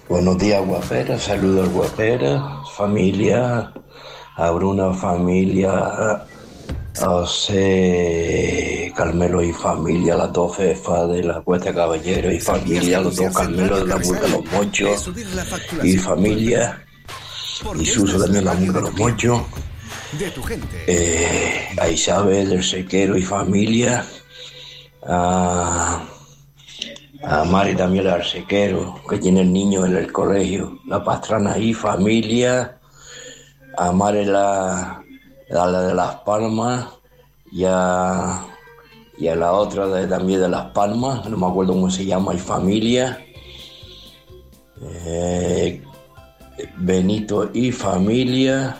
Buenos días, guapera. Saludos, guapera. Familia. Abro una familia. A José Carmelo y familia, las dos jefas de la Cuesta Caballero y familia, los dos Carmelos de la Murga de los Mochos y familia, y Suso también la Murga de los Mochos, a Isabel del Sequero y familia, a Mari también del Sequero, que tiene el niño en el colegio, la Pastrana y familia, a Mari la de Las Palmas y a la otra también de Las Palmas, no me acuerdo cómo se llama, y familia, Benito y familia,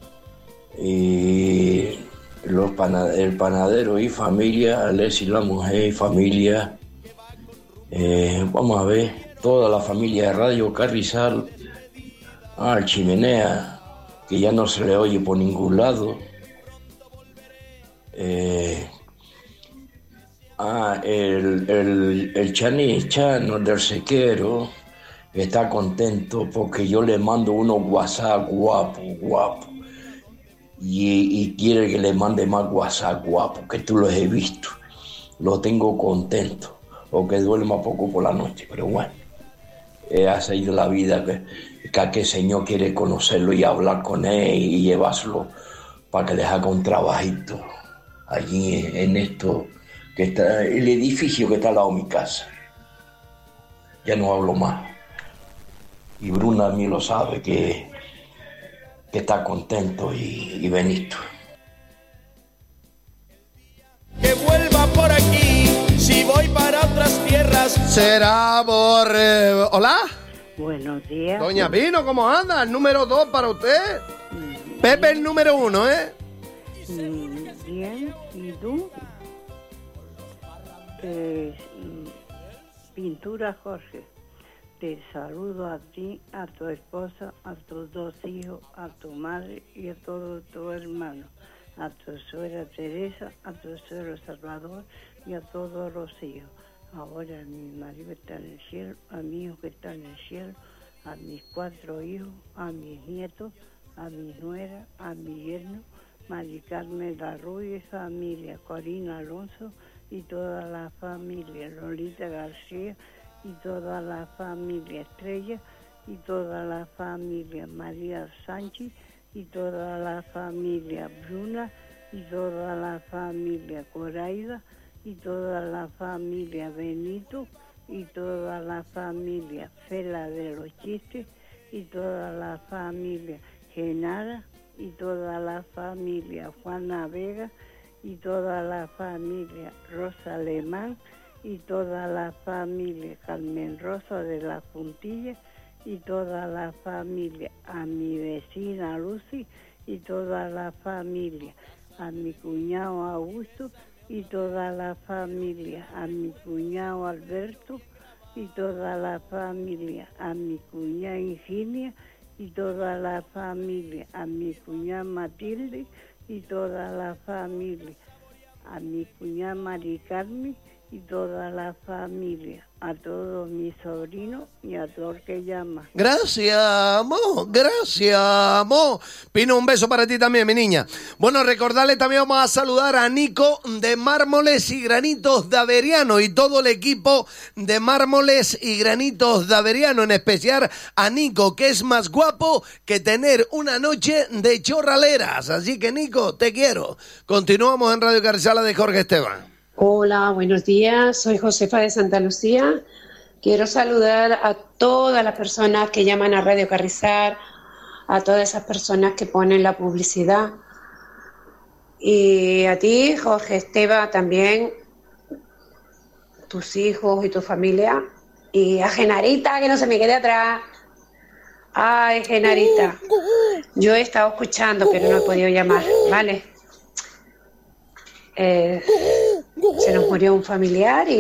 y el panadero y familia, Alessi la mujer y familia, vamos a ver, toda la familia de Radio Carrizal, al Chimenea, que ya no se le oye por ningún lado. El Chano del Sequero está contento porque yo le mando unos WhatsApp guapo y quiere que le mande más WhatsApp guapo, que tú los he visto, lo tengo contento, o que duerma poco por la noche, pero bueno, ha sido la vida que aquel señor quiere conocerlo y hablar con él y llevárselo para que les haga un trabajito allí en esto, que está el edificio que está al lado de mi casa. Ya no hablo más. Y Bruna a mí lo sabe, que está contento y Benito. Que vuelva por aquí, si voy para otras tierras. Será por... ¿Hola? Buenos días. Doña Pino, ¿cómo anda? El número 2 para usted. Pepe el número 1, ¿eh? Bien, ¿y tú? Pintura Jorge. Te saludo a ti, a tu esposa, a tus dos hijos, a tu madre y a todos tus hermanos, a tu suegra Teresa, a tu suegro Salvador y a todos los hijos. Ahora mi marido está en el cielo, a mi hijo que está en el cielo, a mis 4 hijos, a mis nietos, a mi nuera, a mi yerno, Mari Carmen Larrubia y familia, Corina Alonso y toda la familia, Lolita García y toda la familia Estrella y toda la familia María Sánchez y toda la familia Bruna y toda la familia Coraida y toda la familia Benito y toda la familia Fela de los Chistes y toda la familia Genara y toda la familia Juana Vega y toda la familia Rosa Alemán y toda la familia Carmen Rosa de la Puntilla y toda la familia a mi vecina Lucy y toda la familia a mi cuñado Augusto y toda la familia a mi cuñado Alberto y toda la familia a mi cuñada Ingenia y toda la familia a mi cuñada Matilde y toda la familia a mi cuñada Mari Carmen y toda la familia, a todos mis sobrinos y a todo el que llama. Gracias, amor, gracias, amor. Pino, un beso para ti también, mi niña. Bueno, recordarle también, vamos a saludar a Nico de Mármoles y Granitos de Averiano y todo el equipo de Mármoles y Granitos de Averiano, en especial a Nico, que es más guapo que tener una noche de chorraleras. Así que, Nico, te quiero. Continuamos en Radio Carrizal de Jorge Esteban. Hola, buenos días. Soy Josefa de Santa Lucía. Quiero saludar a todas las personas que llaman a Radio Carrizal, a todas esas personas que ponen la publicidad. Y a ti, Jorge Esteban, también, tus hijos y tu familia. Y a Genarita, que no se me quede atrás. Ay, Genarita. Yo he estado escuchando, pero no he podido llamar, ¿vale? Se nos murió un familiar y